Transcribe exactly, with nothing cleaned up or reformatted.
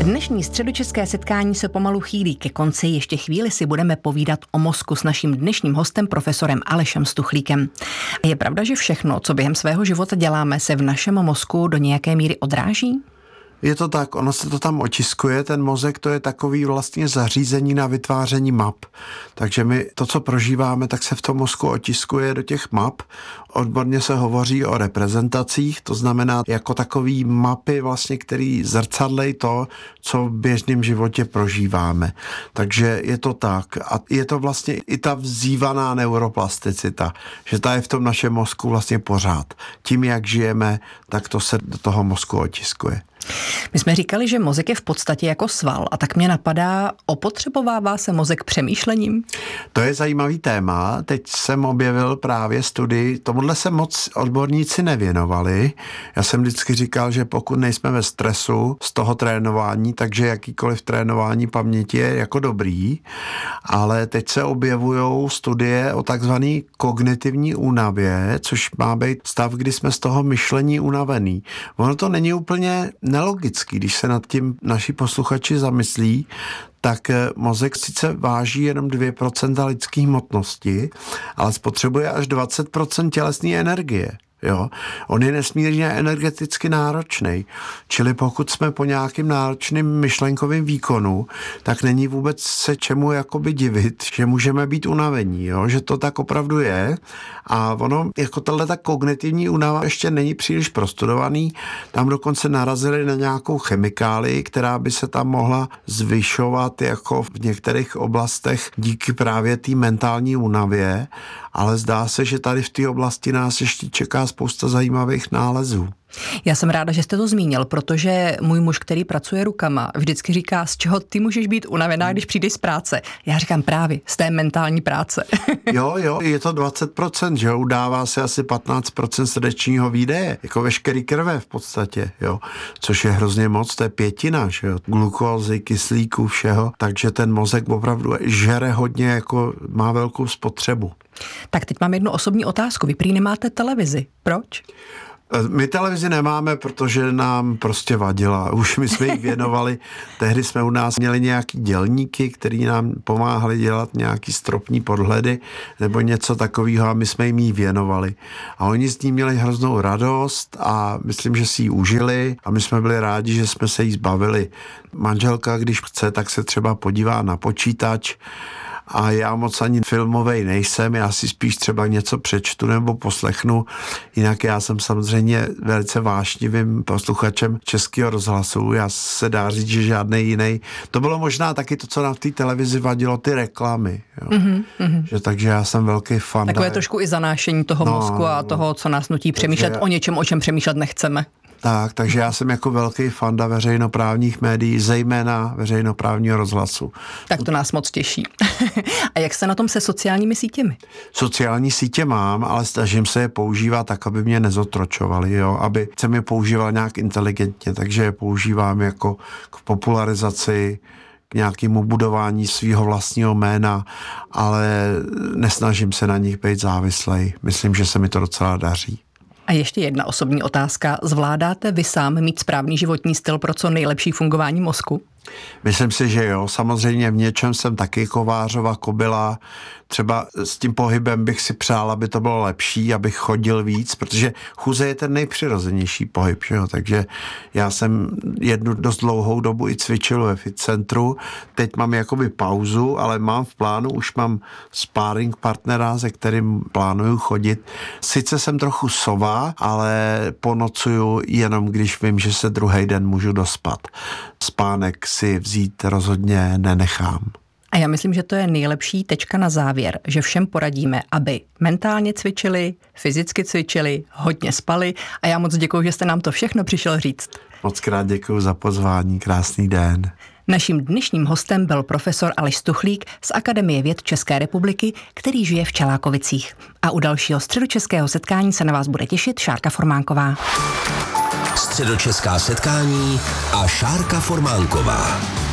Dnešní středočeské setkání se pomalu chýlí ke konci. Ještě chvíli si budeme povídat o mozku s naším dnešním hostem, profesorem Alešem Stuchlíkem. Je pravda, že všechno, co během svého života děláme, se v našem mozku do nějaké míry odráží? Je to tak, ono se to tam otiskuje, ten mozek to je takový vlastně zařízení na vytváření map. Takže my to, co prožíváme, tak se v tom mozku otiskuje do těch map. Odborně se hovoří o reprezentacích, to znamená jako takový mapy vlastně, který zrcadlej to, co v běžném životě prožíváme. Takže je to tak. A je to vlastně i ta vzývaná neuroplasticita, že ta je v tom našem mozku vlastně pořád. Tím, jak žijeme, tak to se do toho mozku otiskuje. My jsme říkali, že mozek je v podstatě jako sval a tak mě napadá, opotřebovává se mozek přemýšlením? To je zajímavý téma. Teď jsem objevil právě studii, tomuhle se moc odborníci nevěnovali. Já jsem vždycky říkal, že pokud nejsme ve stresu z toho trénování, takže jakýkoliv trénování paměti je jako dobrý, ale teď se objevujou studie o takzvané kognitivní únavě, což má být stav, kdy jsme z toho myšlení unavený. Ono to není úplně nelogický, když se nad tím naši posluchači zamyslí, tak mozek sice váží jenom dvě procenta lidské hmotnosti, ale spotřebuje až dvacet procent tělesné energie. Jo? On je nesmírně energeticky náročný. Čili pokud jsme po nějakým náročným myšlenkovým výkonu, tak není vůbec se čemu jakoby divit, že můžeme být unavení, jo? Že to tak opravdu je. A ono, jako tato kognitivní únava ještě není příliš prostudovaný. Tam dokonce narazili na nějakou chemikálii, která by se tam mohla zvyšovat jako v některých oblastech díky právě té mentální únavě, ale zdá se, že tady v té oblasti nás ještě čeká spousta zajímavých nálezů. Já jsem ráda, že jste to zmínil, protože můj muž, který pracuje rukama, vždycky říká, z čeho ty můžeš být unavená, když přijdeš z práce. Já říkám právě z té mentální práce. Jo, jo, je to dvacet procent, že jo, udává se asi patnáct procent srdečního výdeje, jako veškerý krve v podstatě, jo, což je hrozně moc, to je pětina, že jo, glukózy, kyslíku, všeho, takže ten mozek opravdu žere hodně, jako má velkou spotřebu. Tak teď mám jednu osobní otázku, vy prý nemáte televizi, proč? My televizi nemáme, protože nám prostě vadila. Už my jsme jí věnovali, tehdy jsme u nás měli nějaký dělníky, který nám pomáhali dělat nějaký stropní podhledy nebo něco takového a my jsme jim jí věnovali. A oni s ní měli hroznou radost a myslím, že si ji užili a my jsme byli rádi, že jsme se jí zbavili. Manželka, když chce, tak se třeba podívá na počítač, a já moc ani filmovej nejsem, já si spíš třeba něco přečtu nebo poslechnu, jinak já jsem samozřejmě velice vášnivým posluchačem Českého rozhlasu, já se dá říct, že žádný jiný. To bylo možná taky to, co nám v té televizi vadilo, ty reklamy. Jo. Mm-hmm. Že, takže já jsem velký fan. Takové trošku i zanášení toho no, mozku a toho, co nás nutí přemýšlet takže o něčem, o čem přemýšlet nechceme. Tak, takže já jsem jako velký fanda veřejnoprávních médií, zejména veřejnoprávního rozhlasu. Tak to nás moc těší. A jak se na tom se sociálními sítěmi? Sociální sítě mám, ale snažím se je používat tak, aby mě nezotročovali, jo? Aby jsem je používal nějak inteligentně, takže je používám jako k popularizaci, k nějakému budování svého vlastního jména, ale nesnažím se na nich být závislej. Myslím, že se mi to docela daří. A ještě jedna osobní otázka. Zvládáte vy sám mít správný životní styl pro co nejlepší fungování mozku? Myslím si, že jo. Samozřejmě v něčem jsem taky kovářova kobyla. Třeba s tím pohybem bych si přál, aby to bylo lepší, abych chodil víc, protože chůze je ten nejpřirozenější pohyb, že jo? Takže já jsem jednu dost dlouhou dobu i cvičil ve fit centru. Teď mám jakoby pauzu, ale mám v plánu, už mám sparring partnera, se kterým plánuju chodit. Sice jsem trochu sova, ale ponocuju jenom, když vím, že se druhý den můžu dospat. Spánek si vzít rozhodně nenechám. A já myslím, že to je nejlepší tečka na závěr, že všem poradíme, aby mentálně cvičili, fyzicky cvičili, hodně spali a já moc děkuji, že jste nám to všechno přišel říct. Moc krát děkuji za pozvání, krásný den. Naším dnešním hostem byl profesor Aleš Stuchlík z Akademie věd České republiky, který žije v Čelákovicích. A u dalšího středočeského setkání se na vás bude těšit Šárka Formánková. Středočeská setkání a Šárka Formánková.